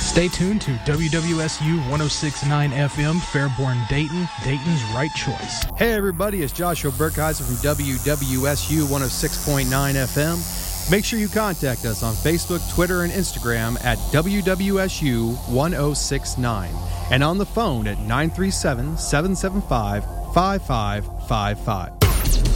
Stay tuned to WWSU 106.9 FM, Fairborn, Dayton, Dayton's right choice. Hey everybody, it's Joshua Burkheiser from WWSU 106.9 FM. Make sure you contact us on Facebook, Twitter, and Instagram at WWSU 1069 and on the phone at 937-775-5555.